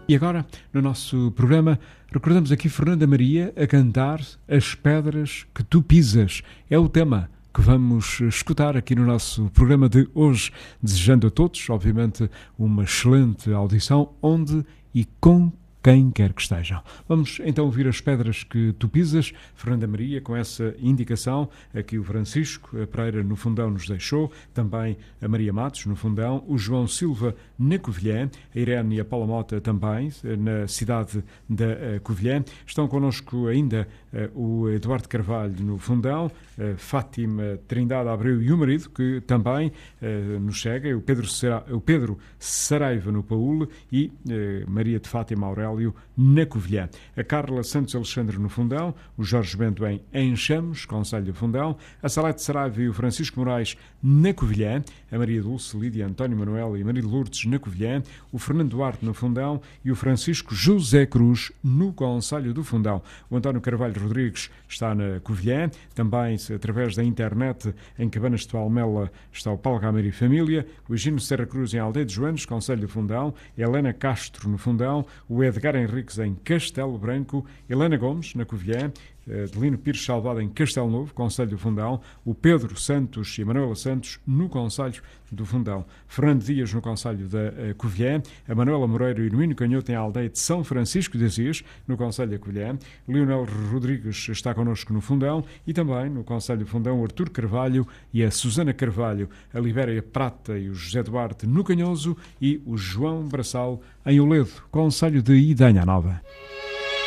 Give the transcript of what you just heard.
E agora, no nosso programa, recordamos aqui Fernanda Maria a cantar As Pedras que Tu Pisas. É o tema que vamos escutar aqui no nosso programa de hoje, desejando a todos, obviamente, uma excelente audição, onde e com quem quer que estejam. Vamos então ouvir As Pedras que Tu Pisas, Fernanda Maria, com essa indicação. Aqui o Francisco Pereira no Fundão nos deixou, também a Maria Matos no Fundão, o João Silva na Covilhã, a Irene e a Paula Mota também na cidade da Covilhã. Estão connosco ainda o Eduardo Carvalho no Fundão, Fátima Trindade Abreu e o marido, que também nos chega, o Pedro Saraiva no Paúl e Maria de Fátima Aurélio na Covilhã. A Carla Santos Alexandre no Fundão, o Jorge Bento em Enxamos, Conselho do Fundão, a Salete Saraiva e o Francisco Moraes na Covilhã, a Maria Dulce, Lídia António Manuel e Maria de Lourdes na Covilhã, o Fernando Duarte no Fundão e o Francisco José Cruz no Conselho do Fundão. O António Carvalho Rodrigues está na Covilhã, também através da internet em Cabanas de Palmela está o Paulo Gameiro e família, o Egino Serra Cruz em Aldeia de Joanes, Conselho do Fundão, a Helena Castro no Fundão, o Edgar Henriques em Castelo Branco, Helena Gomes na Covilhã, Delino Pires Salvado em Castelo Novo, Conselho do Fundão, o Pedro Santos e a Manuela Santos no Conselho do Fundão, Fernando Dias no Conselho da Covilhã, a Manuela Moreira e o Nuno Canhoto em Aldeia de São Francisco de Assis, no Conselho da Covilhã, Leonel Rodrigues está connosco no Fundão e também no Conselho do Fundão o Artur Carvalho e a Susana Carvalho, a Libéria Prata e o José Duarte no Canhoso e o João Braçal em Oledo, Conselho de Idanha Nova.